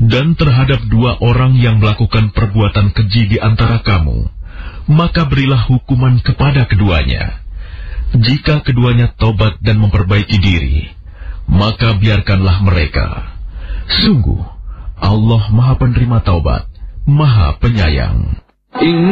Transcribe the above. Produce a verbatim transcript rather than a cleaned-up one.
Dan terhadap dua orang yang melakukan perbuatan keji di antara kamu, maka berilah hukuman kepada keduanya. Jika keduanya tobat dan memperbaiki diri, maka biarkanlah mereka. Sungguh, Allah Maha Penerima Taubat, Maha Penyayang.